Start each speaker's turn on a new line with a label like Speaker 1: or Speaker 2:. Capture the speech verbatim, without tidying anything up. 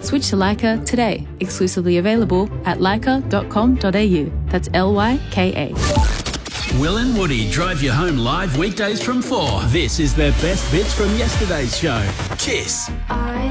Speaker 1: Switch to Leica today. Exclusively available at leica dot com dot a u. That's L Y K A.
Speaker 2: Will and Woody drive you home live weekdays from four. This is the best bits from yesterday's show. Kiss.
Speaker 3: I